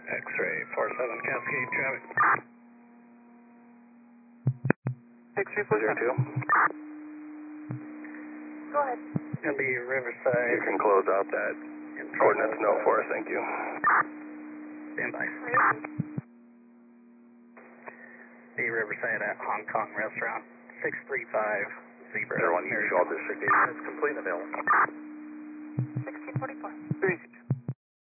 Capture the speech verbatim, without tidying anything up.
X-ray four seven Cascade traffic. X-ray four seven. Zero two. Go ahead. Gonna be Riverside. You can close out that coordinates note for us, thank you. Stand by. Be Riverside at Hong Kong Restaurant. six three five Zebra. Zero one, you show all district agents complete and available. sixteen forty-four.